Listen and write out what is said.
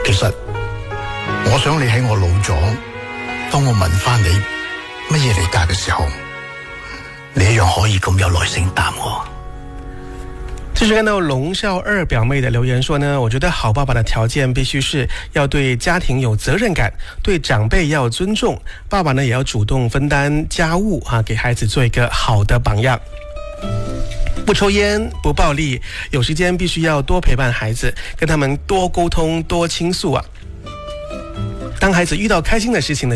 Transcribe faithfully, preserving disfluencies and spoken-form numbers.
其實我想你喺我老咗，當我問翻你乜嘢離家嘅時候，你一樣可以咁有耐性答我。 这是看到龙少二表妹的留言说呢，我觉得好爸爸的条件必须是要对家庭有责任感，对长辈要尊重，爸爸呢也要主动分担家务啊，给孩子做一个好的榜样。不抽烟，不暴力，有时间必须要多陪伴孩子，跟他们多沟通，多倾诉啊。当孩子遇到开心的事情的